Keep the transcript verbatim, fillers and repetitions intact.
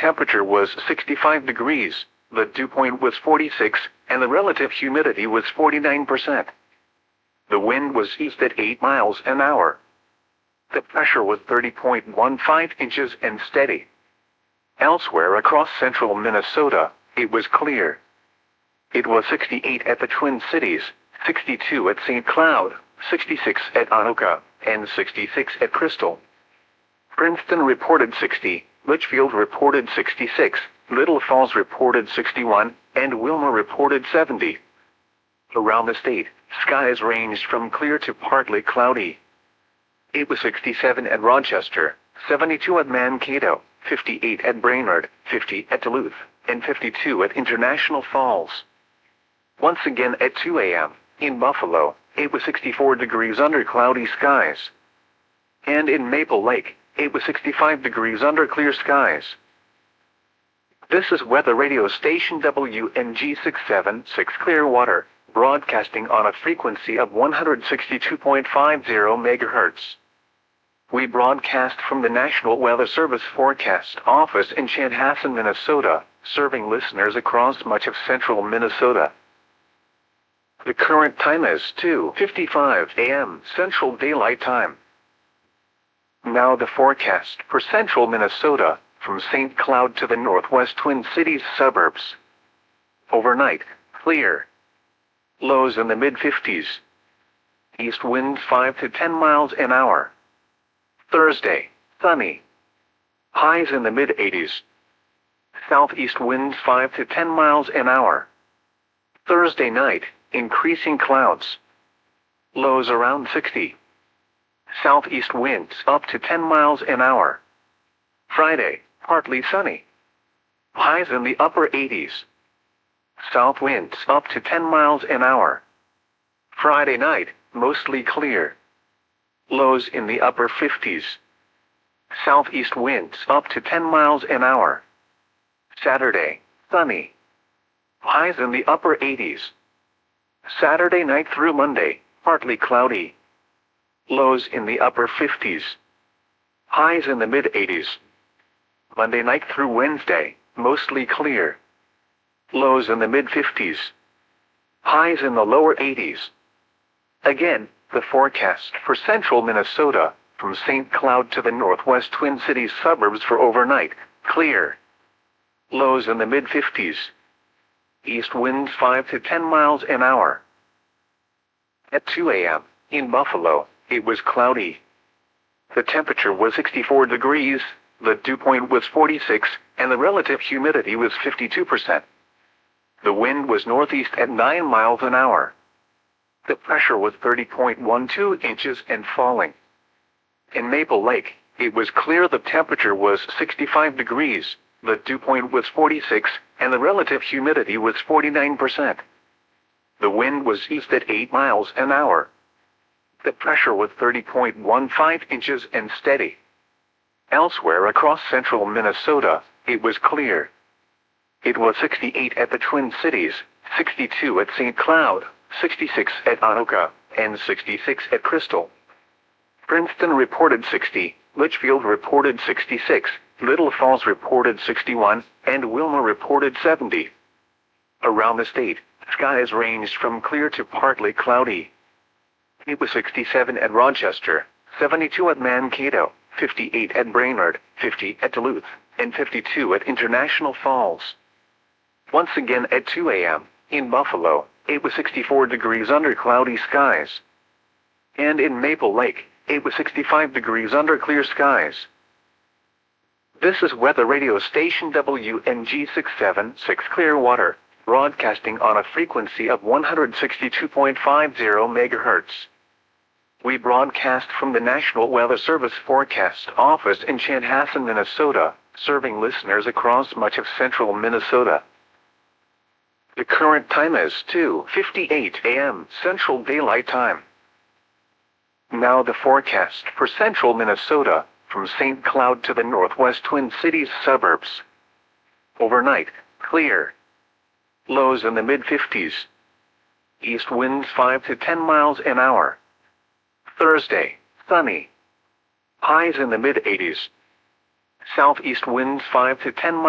temperature was sixty-five degrees, the dew point was forty-six, and the relative humidity was forty-nine percent. The wind was east at eight miles an hour. The pressure was thirty point one five inches and steady. Elsewhere across central Minnesota, it was clear. It was sixty-eight at the Twin Cities, sixty-two at Saint Cloud, sixty-six at Anoka, and sixty-six at Crystal. Princeton reported sixty, Litchfield reported sixty-six, Little Falls reported sixty-one, and Wilmer reported seventy. Around the state, skies ranged from clear to partly cloudy. It was sixty-seven at Rochester, seventy-two at Mankato, fifty-eight at Brainerd, fifty at Duluth, and fifty-two at International Falls. Once again at two A M, in Buffalo, it was sixty-four degrees under cloudy skies. And in Maple Lake, it was sixty-five degrees under clear skies. This is weather radio station W N G six seven six Clearwater, broadcasting on a frequency of one hundred sixty-two point five zero megahertz. We broadcast from the National Weather Service Forecast Office in Chanhassen, Minnesota, serving listeners across much of central Minnesota. The current time is two fifty-five A M Central Daylight Time. Now the forecast for central Minnesota, from Saint Cloud to the northwest Twin Cities suburbs. Overnight, clear. Lows in the mid fifties. East winds five to ten miles an hour. Thursday, sunny. Highs in the mid eighties. Southeast winds five to ten miles an hour. Thursday night, increasing clouds. Lows around sixty. Southeast winds up to ten miles an hour. Friday, partly sunny. Highs in the upper eighties. South winds up to ten miles an hour. Friday night, mostly clear. Lows in the upper fifties. Southeast winds up to ten miles an hour. Saturday, sunny. Highs in the upper eighties. Saturday night through Monday, partly cloudy. Lows in the upper fifties. Highs in the mid eighties. Monday night through Wednesday, mostly clear. Lows in the mid fifties. Highs in the lower eighties. Again, the forecast for central Minnesota, from Saint Cloud to the northwest Twin Cities suburbs for overnight, clear. Lows in the mid fifties. East winds five to ten miles an hour. At two A M, in Buffalo, it was cloudy. The temperature was sixty-four degrees, the dew point was forty-six, and the relative humidity was fifty-two percent. The wind was northeast at nine miles an hour. The pressure was thirty point one two inches and falling. In Maple Lake, it was clear the temperature was sixty-five degrees, the dew point was forty-six, and the relative humidity was forty-nine percent. The wind was east at eight miles an hour. The pressure was thirty point one five inches and steady. Elsewhere across central Minnesota, it was clear. It was sixty-eight at the Twin Cities, sixty-two at Saint Cloud, sixty-six at Anoka, and sixty-six at Crystal. Princeton reported sixty, Litchfield reported sixty-six, Little Falls reported sixty-one, and Wilmer reported seventy. Around the state, skies ranged from clear to partly cloudy. It was sixty-seven at Rochester, seventy-two at Mankato, fifty-eight at Brainerd, fifty at Duluth, and fifty-two at International Falls. Once again at two A M, in Buffalo, it was sixty-four degrees under cloudy skies. And in Maple Lake, it was sixty-five degrees under clear skies. This is weather radio station W N G six seven six Clearwater, broadcasting on a frequency of one hundred sixty-two point five zero megahertz. We broadcast from the National Weather Service Forecast Office in Chanhassen, Minnesota, serving listeners across much of central Minnesota. The current time is two fifty-eight A M Central Daylight Time. Now the forecast for central Minnesota, from Saint Cloud to the northwest Twin Cities suburbs. Overnight, clear. Lows in the mid fifties. East winds five to ten miles an hour. Thursday, sunny. Highs in the mid eighties. Southeast winds five to ten miles